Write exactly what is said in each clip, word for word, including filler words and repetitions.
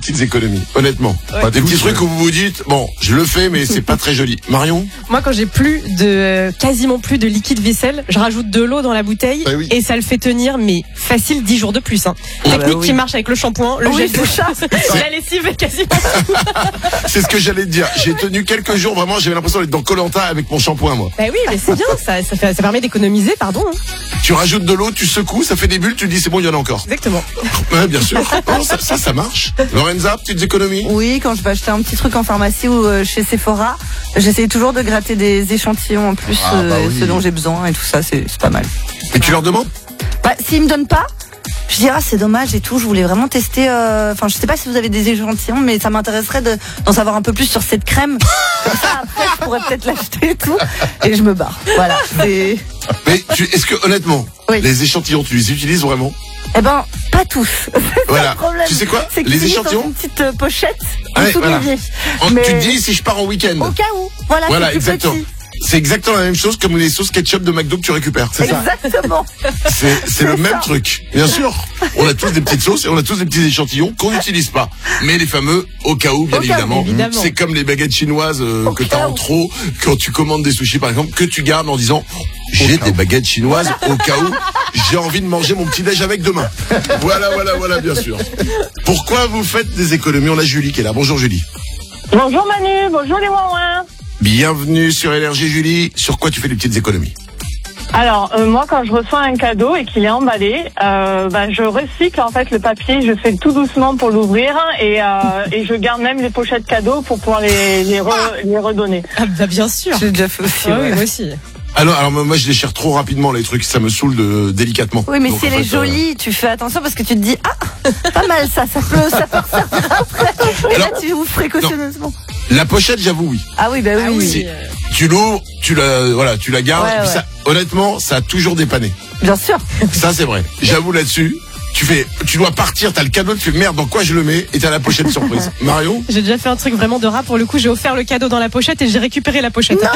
petites économies, honnêtement. Ouais. Des petits trucs où vous vous dites, bon, je le fais, mais c'est pas très joli. Marion? Moi, quand j'ai plus de, quasiment plus de liquide vaisselle, je rajoute de l'eau dans la bouteille bah oui. et ça le fait tenir, mais facile dix jours de plus. Hein. Ah Technique bah oui. qui marche avec le shampoing, le Oui, gel de c'est ça. la lessive est quasiment. C'est ce que j'allais te dire. J'ai tenu quelques jours, vraiment, j'avais l'impression d'être dans Koh-Lanta avec mon shampoing, moi. Bah oui, mais c'est bien, ça, ça, fait, ça permet d'économiser, pardon. Hein. Tu rajoutes de l'eau, tu secoues, ça fait des bulles, tu dis c'est bon, il y en a encore. Exactement. Ouais, bien sûr. Non, ça, ça, ça marche. Lorenza, petites économies? Oui, quand je vais acheter un petit truc en pharmacie ou euh, chez Sephora, j'essaye toujours de gratter des échantillons en plus, Ah, bah euh, oui. ce dont j'ai besoin et tout ça, c'est c'est pas mal. Et tu leur demandes? Bah, s'ils me donnent pas, je dis ah c'est dommage et tout. Je voulais vraiment tester. euh, Enfin, je sais pas si vous avez des échantillons, mais ça m'intéresserait de d'en savoir un peu plus sur cette crème. Comme ça, après, je pourrais peut-être l'acheter et tout. Et je me barre. Voilà. c'est- Mais tu, est-ce que, honnêtement, Oui. les échantillons, tu les utilises vraiment? Eh ben, pas tous. C'est Voilà. ça le problème. Tu sais quoi? C'est qu'ils Les finissent échantillons dans une petite euh, pochette en Ouais, dessous de voilà. l'évier. En- Mais- Tu te dis si je pars en week-end. Au cas où. Voilà. Voilà, c'est plus exactement. petit. C'est exactement la même chose comme les sauces ketchup de McDo que tu récupères. C'est ça. Exactement. C'est, c'est le C'est même ça. truc. Bien sûr. On a tous des petites sauces et on a tous des petits échantillons qu'on n'utilise pas. Mais les fameux au cas où, bien Au cas où, évidemment. évidemment. C'est comme les baguettes chinoises euh, Au que cas t'as en où. trop quand tu commandes des sushis par exemple, que tu gardes en disant j'ai des baguettes chinoises au cas où j'ai envie de manger mon petit déj avec demain. Voilà, voilà, voilà, bien sûr. Pourquoi vous faites des économies? On a Julie qui est là. Bonjour Julie. Bonjour Manu, bonjour les ouin. Bienvenue sur Énergie Julie. Sur quoi tu fais des petites économies? Alors euh, moi quand je reçois un cadeau et qu'il est emballé, euh, ben, je recycle en fait le papier, je fais tout doucement pour l'ouvrir et, euh, et je garde même les pochettes cadeaux pour pouvoir les, les, re- les redonner. Ah bah bien sûr. J'ai déjà fait aussi. Ah ouais. oui, moi aussi. Alors, alors moi je déchire trop rapidement les trucs, ça me saoule de, délicatement. Oui, mais Donc, si en elle est fait, euh, jolie, tu fais attention parce que tu te dis ah, pas mal ça, ça peut, ça peut ressortir après. Et là, Alors, tu ouvres précautionneusement. La pochette, j'avoue, oui. Ah oui, bah oui. Ah oui. Si. Tu l'ouvres, tu la, voilà, tu la gardes. Ouais, et puis ouais. ça, honnêtement, ça a toujours dépanné. Bien sûr. Ça, c'est vrai. J'avoue là-dessus. Tu fais, tu dois partir, t'as le cadeau, tu fais merde, dans quoi je le mets? Et t'as la pochette surprise. Marion? J'ai déjà fait un truc vraiment de rat. Pour le coup, j'ai offert le cadeau dans la pochette et j'ai récupéré la pochette. Non.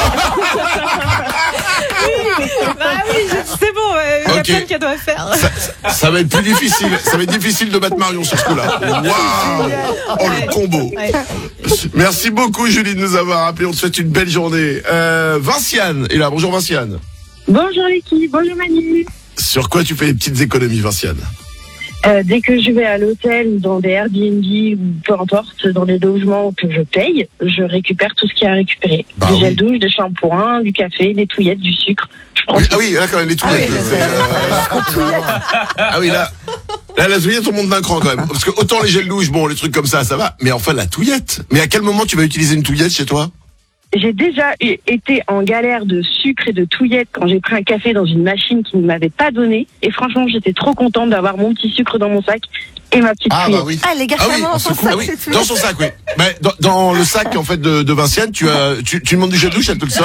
Bah oui, je- c'est bon, il y a Ok. plein de cadeaux à faire. Ça, ça va être plus difficile. Ça va être difficile de battre Marion sur ce coup-là. Waouh! Oh, le combo. Ouais. Merci beaucoup, Julie, de nous avoir appelé. On te souhaite une belle journée. Euh, Vinciane est là. Bonjour, Vinciane. Bonjour l'équipe, bonjour Manu. Sur quoi tu fais les petites économies, Vinciane? Euh, dès que je vais à l'hôtel, dans des Airbnb ou peu importe, dans des logements que je paye, je récupère tout ce qu'il y a à récupérer. Bah du oui. gel douche, des shampoings, du café, des touillettes, du sucre. Je prends Oui, tout. ah oui, là, quand même, les touillettes. oui, c'est, euh, ah oui, là. Là, la touillette, on monte d'un cran, quand même. Parce que autant les gels douche, bon, les trucs comme ça, ça va. Mais enfin, la touillette. Mais à quel moment tu vas utiliser une touillette chez toi? J'ai déjà eu- été en galère de sucre et de touillettes quand j'ai pris un café dans une machine qui ne m'avait pas donné. Et franchement, j'étais trop contente d'avoir mon petit sucre dans mon sac et ma petite Ah, touillette. bah oui. Ah, les gars, Ah oui, dans on son secoue. sac, Ah oui, c'est tout. dans son sac, oui. Mais dans, dans le sac, en fait, de, de Vinciane, tu as, tu, tu demandes du gel douche, elle te le sort.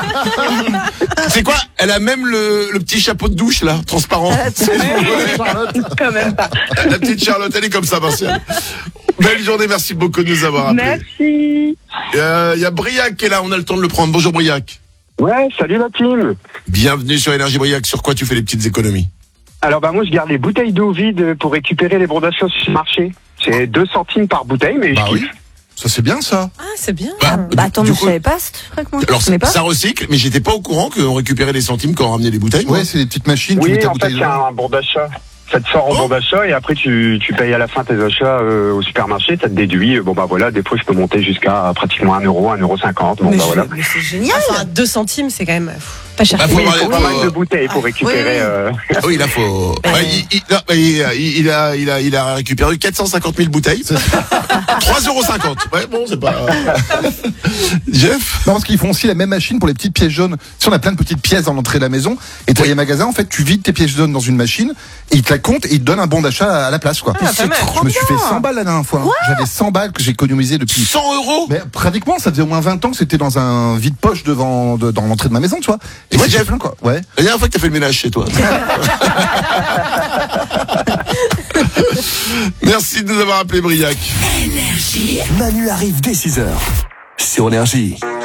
C'est quoi? Elle a même le, le petit chapeau de douche, là, transparent. Quand même pas. La petite Charlotte, elle est comme ça, Vinciane. Belle journée, merci beaucoup de nous avoir appelés. Merci. Il euh, y a Briac qui est là, on a le temps de le prendre. Bonjour Briac. Ouais, salut la team. Bienvenue sur Énergie Briac. Sur quoi tu fais les petites économies? Alors bah moi je garde les bouteilles d'eau vides pour récupérer les bons d'achat sur le marché. C'est deux centimes par bouteille, mais Bah je oui. kiffe. Ça c'est bien ça. Ah, c'est bien. Bah, Bah attends, du mais je coup- savais pas ce truc, moi. alors Je ça, connais pas. ça recycle, mais j'étais pas au courant qu'on récupérait les centimes quand on ramenait les bouteilles. moi. Ouais, c'est des petites machines, tu mets Oui, ta en fait bouteille c'est dedans. un bon d'achat. Ça te sort en Oh. bon d'achat et après tu, tu payes à la fin tes achats euh, au supermarché, ça te déduit. Bon bah voilà, des fois je peux monter jusqu'à pratiquement un euro, un euro cinquante. Bon Mais bah je- voilà. mais c'est génial. Enfin, deux centimes, c'est quand même pff, pas cher. Bah, faut Oui, il avoir faut les- pas mal faut- de bouteilles pour Ah, récupérer. oui, oui. euh, Ah oui, là faut. Bah, il, il, non, bah, il, il- il a, il a, il a récupéré quatre cent cinquante mille bouteilles. trois euros cinquante. Ouais, bon, c'est pas. Jeff. Non, parce qu'ils font aussi la même machine pour les petites pièces jaunes. Si on a plein de petites pièces dans l'entrée de la maison, et t'as les magasins, en fait, tu vides tes pièces jaunes dans une machine, et ils te la comptent et ils te donnent un bon d'achat à la place, quoi. Ah, pas mal. Je me suis fait cent balles la dernière fois. hein. J'avais cent balles que j'ai économisé depuis. cent euros. Mais pratiquement, ça faisait au moins vingt ans que c'était dans un vide-poche devant, de- dans l'entrée de ma maison, tu vois. Et Ouais, c'était Jeff. plein, quoi. Ouais. La dernière fois que t'as fait le ménage chez toi. Merci de nous avoir appelé Briac. Manu arrive dès six heures sur Énergie.